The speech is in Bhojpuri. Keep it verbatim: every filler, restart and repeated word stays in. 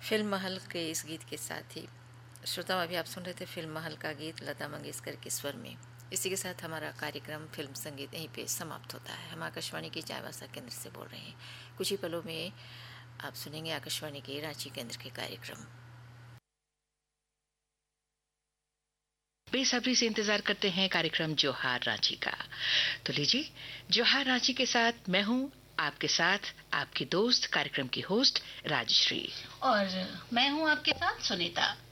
फिल्म महल के इस गीत के साथ ही श्रोताओं, अभी आप सुन रहे थे फिल्म महल का गीत लता मंगेशकर के स्वर में। इसी के साथ हमारा कार्यक्रम फिल्म संगीत यहीं पे समाप्त होता है। हम आकाशवाणी की चाईबासा केंद्र से बोल रहे हैं। कुछ ही पलों में आप सुनेंगे आकाशवाणी के रांची केंद्र के कार्यक्रम। बेसब्री से इंतजार करते हैं कार्यक्रम जोहार रांची का। तो लीजिए, जोहार रांची के साथ मैं हूं आपके साथ आपकी दोस्त, कार्यक्रम की होस्ट राजश्री, और मैं हूं आपके साथ सुनीता।